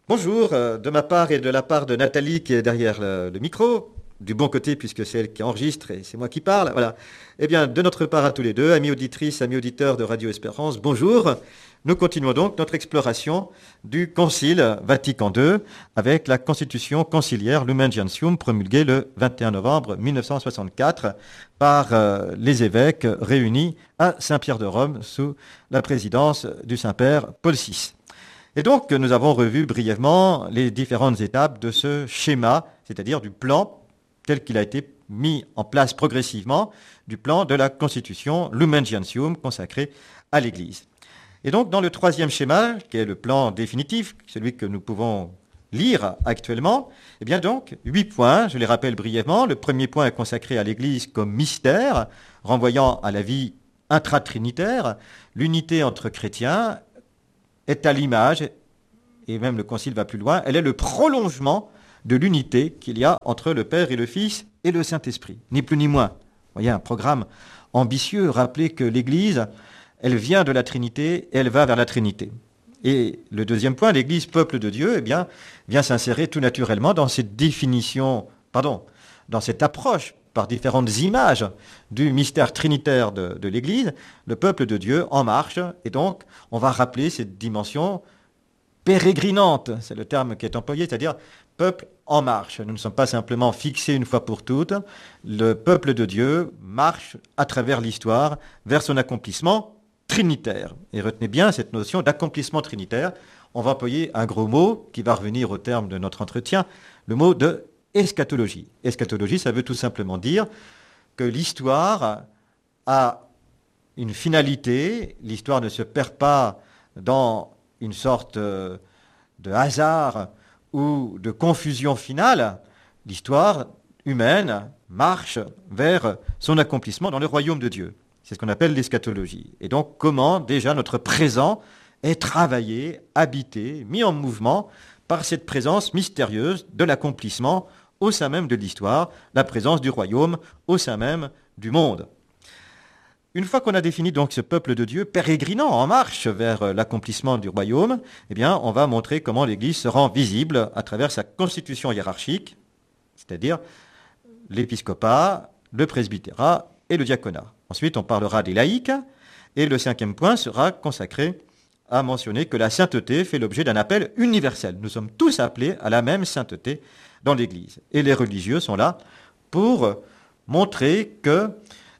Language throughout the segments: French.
Bonjour, de ma part et de la part de Nathalie qui est derrière le micro, du bon côté puisque c'est elle qui enregistre et c'est moi qui parle. Voilà. Eh bien, de notre part à tous les deux, amis auditrices, amis auditeurs de Radio Espérance, bonjour. Nous continuons donc notre exploration du Concile Vatican II avec la Constitution conciliaire Lumen Gentium promulguée le 21 novembre 1964 par les évêques réunis à Saint-Pierre de Rome sous la présidence du Saint-Père Paul VI. Et donc, nous avons revu brièvement les différentes étapes de ce schéma, c'est-à-dire du plan tel qu'il a été mis en place progressivement, du plan de la Constitution Lumen Gentium consacré à l'Église. Et donc, dans le troisième schéma, qui est le plan définitif, celui que nous pouvons lire actuellement, eh bien donc, 8 points, je les rappelle brièvement. Le premier point est consacré à l'Église comme mystère, renvoyant à la vie intratrinitaire, l'unité entre chrétiens, est à l'image, et même le Concile va plus loin, elle est le prolongement de l'unité qu'il y a entre le Père et le Fils et le Saint-Esprit, ni plus ni moins. Vous voyez, un programme ambitieux, rappeler que l'Église, elle vient de la Trinité, et elle va vers la Trinité. Et le deuxième point, l'Église, peuple de Dieu, eh bien, vient s'insérer tout naturellement dans cette définition, dans cette approche par différentes images du mystère trinitaire de l'Église, le peuple de Dieu en marche, et donc on va rappeler cette dimension pérégrinante, c'est le terme qui est employé, c'est-à-dire peuple en marche. Nous ne sommes pas simplement fixés une fois pour toutes, le peuple de Dieu marche à travers l'histoire vers son accomplissement trinitaire. Et retenez bien cette notion d'accomplissement trinitaire, on va employer un gros mot qui va revenir au terme de notre entretien, le mot de eschatologie. Eschatologie, ça veut tout simplement dire que l'histoire a une finalité, l'histoire ne se perd pas dans une sorte de hasard ou de confusion finale. L'histoire humaine marche vers son accomplissement dans le royaume de Dieu. C'est ce qu'on appelle l'eschatologie. Et donc, comment déjà notre présent est travaillé, habité, mis en mouvement par cette présence mystérieuse de l'accomplissement au sein même de l'histoire, la présence du royaume au sein même du monde. Une fois qu'on a défini donc ce peuple de Dieu pérégrinant en marche vers l'accomplissement du royaume, eh bien, on va montrer comment l'Église se rend visible à travers sa constitution hiérarchique, c'est-à-dire l'épiscopat, le presbytérat et le diaconat. Ensuite, on parlera des laïcs, et le cinquième point sera consacré à mentionner que la sainteté fait l'objet d'un appel universel. Nous sommes tous appelés à la même sainteté dans l'Église. Et les religieux sont là pour montrer que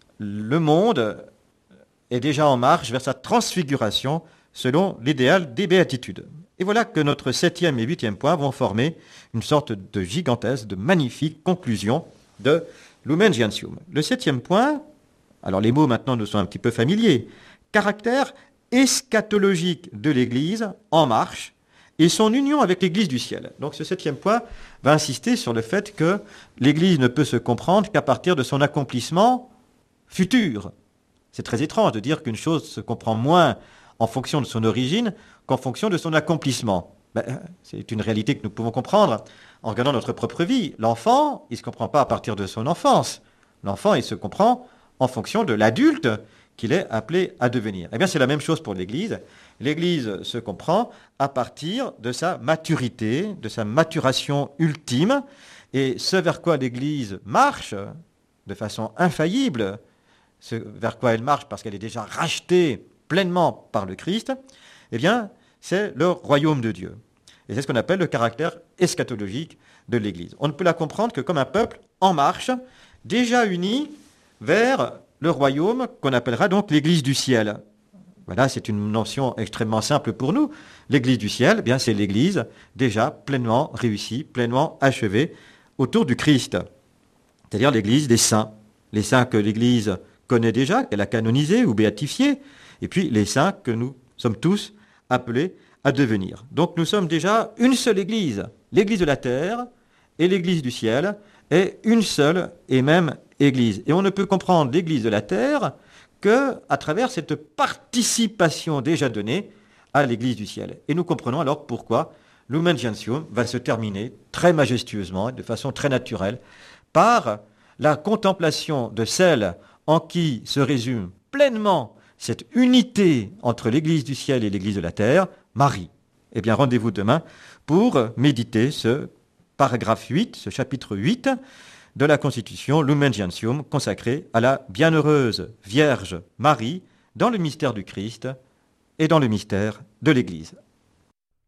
le monde est déjà en marche vers sa transfiguration selon l'idéal des béatitudes. Et voilà que notre septième et huitième point vont former une sorte de gigantesque, de magnifique conclusion de Lumen Gentium. Le septième point, alors les mots maintenant nous sont un petit peu familiers, caractère eschatologique de l'Église en marche et son union avec l'Église du ciel. Donc ce septième point va insister sur le fait que l'Église ne peut se comprendre qu'à partir de son accomplissement futur. C'est très étrange de dire qu'une chose se comprend moins en fonction de son origine qu'en fonction de son accomplissement. C'est une réalité que nous pouvons comprendre en regardant notre propre vie. L'enfant, il ne se comprend pas à partir de son enfance. L'enfant, il se comprend en fonction de l'adulte qu'il est appelé à devenir. Eh bien, c'est la même chose pour l'Église. L'Église se comprend à partir de sa maturité, de sa maturation ultime, et ce vers quoi l'Église marche de façon infaillible, ce vers quoi elle marche parce qu'elle est déjà rachetée pleinement par le Christ, eh bien, c'est le royaume de Dieu. Et c'est ce qu'on appelle le caractère eschatologique de l'Église. On ne peut la comprendre que comme un peuple en marche, déjà uni vers le royaume qu'on appellera donc l'Église du ciel. Voilà, c'est une notion extrêmement simple pour nous. L'Église du ciel, eh bien, c'est l'Église déjà pleinement réussie, pleinement achevée autour du Christ. C'est-à-dire l'Église des saints. Les saints que l'Église connaît déjà, qu'elle a canonisés ou béatifiés, et puis les saints que nous sommes tous appelés à devenir. Donc nous sommes déjà une seule Église. L'Église de la terre et l'Église du ciel est une seule et même Église. Et on ne peut comprendre l'Église de la terre qu'à travers cette participation déjà donnée à l'Église du ciel. Et nous comprenons alors pourquoi Lumen Gentium va se terminer très majestueusement, de façon très naturelle, par la contemplation de celle en qui se résume pleinement cette unité entre l'Église du ciel et l'Église de la terre, Marie. Eh bien, rendez-vous demain pour méditer ce paragraphe 8, ce chapitre 8 de la Constitution Lumen Gentium consacré à la bienheureuse Vierge Marie dans le mystère du Christ et dans le mystère de l'Église.